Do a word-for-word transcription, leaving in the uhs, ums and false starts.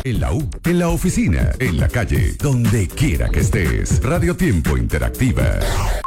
En la U, en la oficina, en la calle, donde quiera que estés. Radio Tiempo Interactiva.